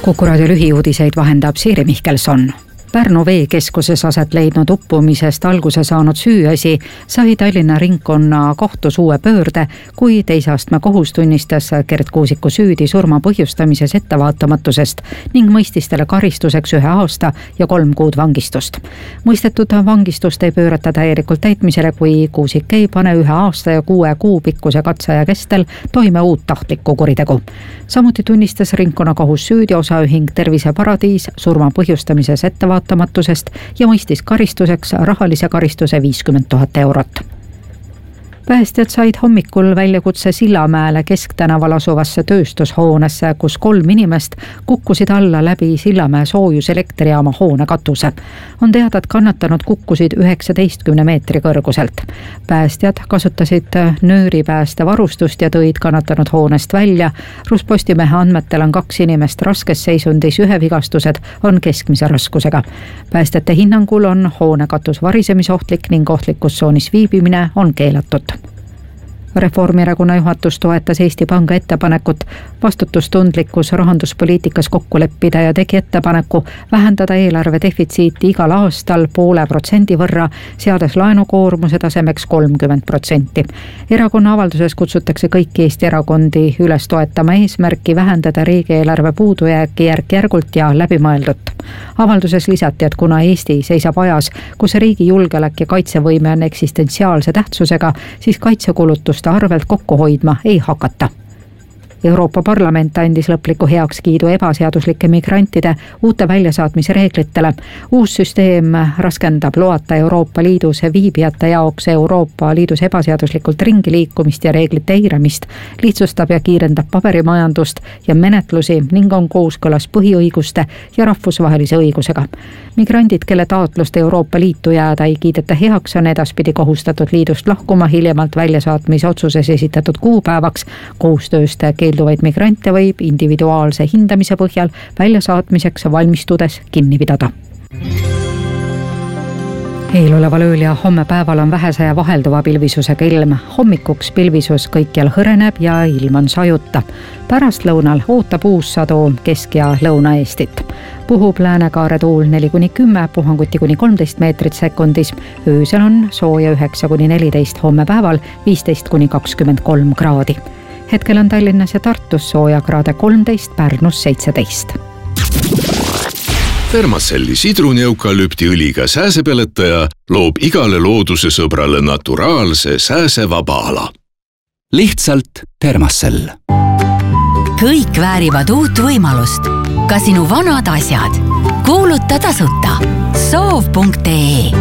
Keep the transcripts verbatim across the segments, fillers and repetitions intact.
Kuku raadio lühiuudiseid vahendab Siiri Mihkelson. Pärnu veekeskuses aset leidnud uppumisest alguse saanud süüasi sai Tallinna ringkonna kohtus uue pöörde, kui teise astme kohus tunnistas Gert Kuusiku süüdi surma põhjustamises ettevaatamatusest ning mõistis talle karistuseks ühe aasta ja kolm kuud vangistust. Mõistetud vangistust ei pöörata täielikult täitmisele, kui Kuusik ei pane ühe aasta ja kuue kuu pikkuse katseaja kestel toime uut tahtlikku kuritegu. Samuti tunnistas ringkonna kohus süüdi osaühing Terviseparadiis surma põhjustamises ettevaatamatusest ja mõistis karistuseks rahalise karistuse viiskümmend tuhat eurot. Päästjad said hommikul väljakutse Sillamäele Kesktänaval asuvasse tööstushoonesse, kus kolm inimest kukkusid alla läbi Sillamäe soojuselektrijaama hoone katuse. On teada, et kannatanud kukkusid üheksateistkümne meetri kõrguselt. Päästjad kasutasid nööripääste varustust ja tõid kannatanud hoonest välja. Ruspostimehe andmetel on kaks inimest raskes seisundis, ühe vigastused on keskmise raskusega. Päästjate hinnangul on hoone katus varisemisohtlik ning ohtlikus tsoonis viibimine on keelatud. Reformierakonna juhatus toetas Eesti Panga ettepanekut vastutustundlikkus rahanduspoliitikas kokku leppida ja tegi ettepaneku vähendada eelarve defitsiiti igal aastal poole protsendi võrra, seades laenukoormuse tasemeks kolmkümmend protsenti. Erakonna avalduses kutsutakse kõiki Eesti erakondi üles toetama eesmärki vähendada riigieelarve puudujääki järk-järgult ja läbimõeldut. Avalduses lisati, et kuna Eesti seisab ajas, kus riigi julgeolek ja kaitsevõime on eksistentsiaalse tähtsusega, siis kaitsekulutuste arvelt kokku hoidma ei hakata. Euroopa Parlament andis lõpliku heakskiidu ebaseaduslike migrantide uute väljasaatmise reeglitele. Uus süsteem raskendab loata Euroopa Liidus viibijate jaoks Euroopa Liidus ebaseaduslikult ringi liikumist ja reeglite eiramist, lihtsustab ja kiirendab paberimajandust ja menetlusi ning on kooskõlas põhiõiguste ja rahvusvahelise õigusega. Migrandid, kelle taotlust Euroopa Liitu jääda ei kiideta heaks, on edaspidi kohustatud liidust lahkuma hiljemalt väljasaatmise otsuses esitatud kuupäevaks. Koostööst keelduvaid migrante võib individuaalse hindamise põhjal väljasaatmiseks valmistudes kinni pidada. Eeloleval ööl ja homme päeval on vähese ja vahelduva pilvisusega ilm. Hommikuks pilvisus kõikjal hõreneb ja ilm on sajuta. Pärastlõunal ootab uus sadu Kesk- ja Lõuna-Eestit. Puhub läänekaare tuul neli kuni kümme, puhanguti kuni kolmteist meetrit sekundis. Öösel on sooja üheksa kuni neliteist, homme päeval viisteist kuni kakskümmend kolm kraadi. Hetkel on Tallinnas ja Tartus sooja kraade kolmteist, Pärnus seitseteist. Thermacelli sidruni-eukalüpti õliga sääsepeletaja loob igale looduse sõbrale naturaalse sääsevaba ala. Lihtsalt Thermacell. Kõik väärivad uut võimalust. Ka sinu vanad asjad. Kuuluta tasuta. soov punkt ee.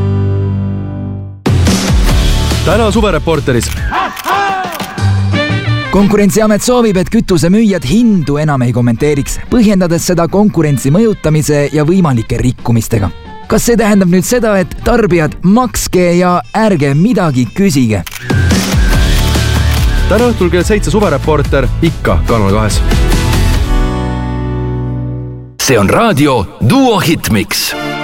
Täna suvereporteris. Konkurentsiamet soovib, et kütusemüüjad hindu enam ei kommenteeriks, põhjendades seda konkurentsi mõjutamise ja võimalike rikkumistega. Kas see tähendab nüüd seda, et tarbijad makske ja ärge midagi küsige? Täna õhtul kell seitse suvereporter ikka Kanal kahes. See on raadio Duo Hitmix.